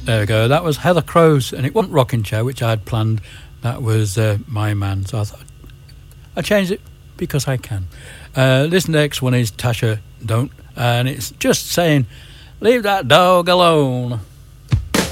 There we go. That was Heather Crowes, and it wasn't Rocking Chair, which I had planned. That was My Man. So I thought I changed it because I can. This next one is Tasha Don't, and it's just saying, leave that dog alone.